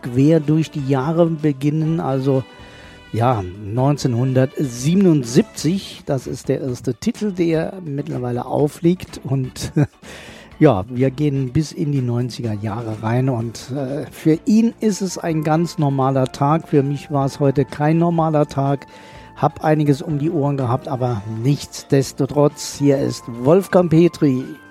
quer durch die Jahre beginnen, also ja, 1977, das ist der erste Titel, der mittlerweile aufliegt und ja, wir gehen bis in die 90er Jahre rein und für ihn ist es ein ganz normaler Tag, für mich war es heute kein normaler Tag, hab einiges um die Ohren gehabt, aber nichtsdestotrotz, hier ist Wolfgang Petri.